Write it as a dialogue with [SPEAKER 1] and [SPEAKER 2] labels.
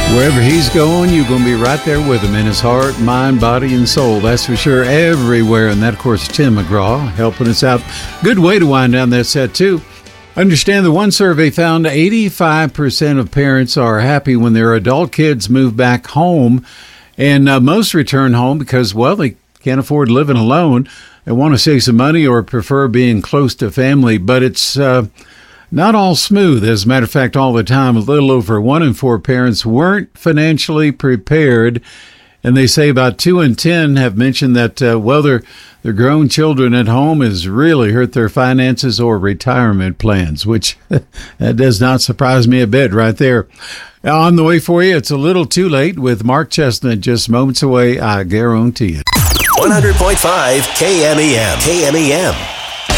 [SPEAKER 1] Wherever he's going, you're going to be right there with him in his heart, mind, body, and soul. That's for sure, everywhere. And that, of course, Tim McGraw helping us out. Good way to wind down that set, too. Understand that one survey found 85% of parents are happy when their adult kids move back home. And most return home because, well, they can't afford living alone. They want to save some money or prefer being close to family. But it's not all smooth. As a matter of fact, all the time, a little over 1 in 4 parents weren't financially prepared. And they say about 2 in 10 have mentioned that, their grown children at home has really hurt their finances or retirement plans, which that does not surprise me a bit right there. On the way for you, it's a little too late with Mark Chestnut just moments away, I guarantee it.
[SPEAKER 2] 100.5 KMEM. KMEM.